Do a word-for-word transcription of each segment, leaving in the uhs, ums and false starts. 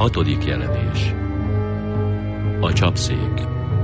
Hatodik jelenés. A csapszék.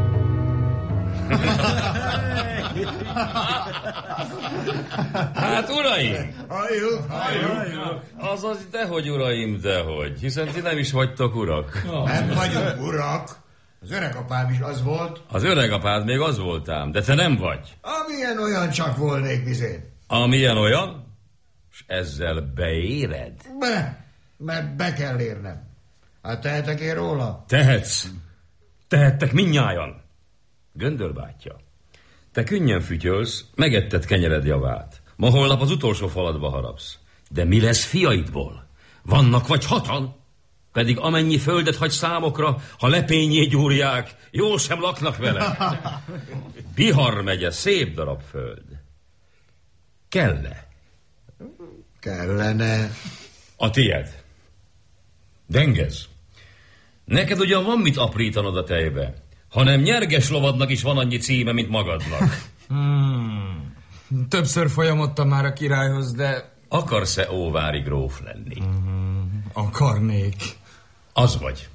Hát, uraim! Halljuk, halljuk! Azaz, dehogy, uraim, dehogy. Hiszen ti nem is vagytok urak. Nem vagyunk urak. Az öregapám is az volt. Az öregapád még az voltám, de te nem vagy. Amilyen olyan csak volnék, bizén. Amilyen olyan? És ezzel beéred? Be, mert be kell érnem. Hát tehetek én róla? Tehetsz. Tehettek mindnyájan. Göndör bátyja, te könnyen fütyölsz, megetted kenyered javát. Ma holnap az utolsó faladba harapsz. De mi lesz fiaidból? Vannak vagy hatan? Pedig amennyi földet hagy számokra, ha lepényé gyúrják, jól sem laknak vele. Bihar megye, szép darab föld. Kell-e? Kellene. A tied. Dengez. Neked ugyan van mit aprítanod a tejbe, hanem nyerges lovadnak is van annyi címe, mint magadnak. Hmm. Többször folyamodtam már a királyhoz, de... Akarsz-e óvári gróf lenni? Hmm. Akarnék. Az vagy.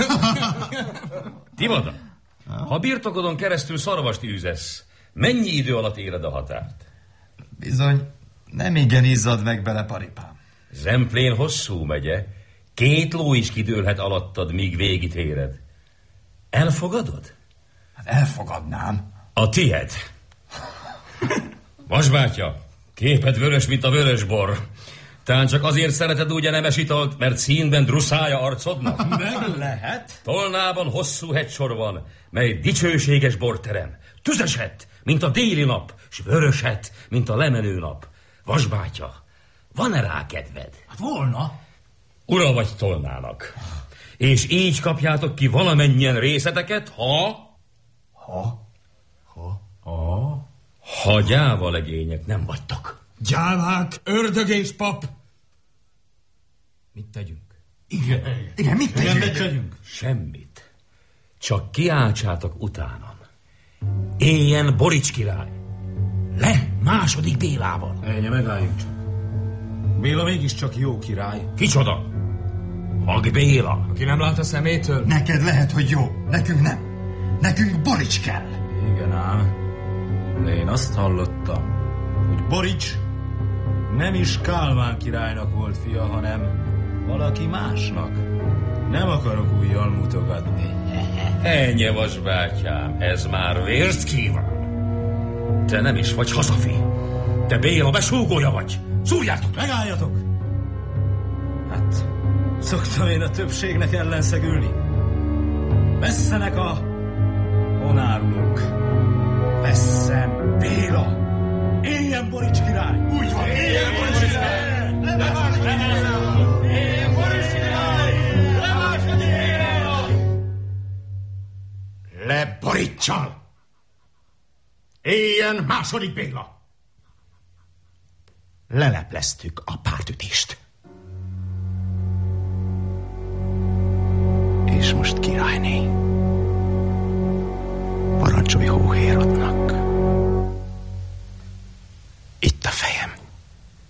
Tivada, ha birtokodon keresztül szarvast űzesz, mennyi idő alatt éred a határt? Bizony, nem igen izzad meg bele, paripám. Zemplén hosszú megye, két ló is kidőlhet alattad, míg végigéred. Elfogadod? Hát elfogadnám. A tied. Vasbátya, képed vörös, mint a vörösbor. Tán csak azért szereted úgy a nemes italt, mert színben druszája arcodnak? Meg lehet. Tolnában hosszú hegysor van, mely dicsőséges borterem. Tüzeset, mint a déli nap, s vöröset, mint a lemenő nap. Vasbátya, van-e rá kedved? Hát volna. Ura vagy Tolnának. És így kapjátok ki valamennyien részleteket, ha... Ha? Ha? Ha? Ha gyáva legények nem vagytok. Gyávák, ördög és pap. Mit tegyünk? Igen, igen, mit tegyünk? Igen, mit tegyünk? Semmit. Csak kiáltsátok utánam. Éljen Borics király. Le második Bélával. Ennyi, megálljunk csak. Béla mégiscsak jó király. Kicsoda? Mag Béla. Aki nem lát a szemétől? Neked lehet, hogy jó. Nekünk nem. Nekünk Borics kell. Igen ám. De én azt hallottam, hogy Borics nem is Kálmán királynak volt fia, hanem valaki másnak. Nem akarok újjal mutogatni. Ennyi, Vasbátyám, ez már vérzt kíván. Te nem is vagy hazafi. Te Béla besúgója vagy. Szúrjátok! Megálljatok! Hát, szoktam én a többségnek ellenszegülni. Vesszenek a honárulók. Vesszen Béla! Éljen Borics király! Úgy van! Éljen Borics király! Éljen Borics király! Le Boricsal! Éljen második Béla! Lelepleztük a pártütést. És most királyné, parancsolj hóhérat.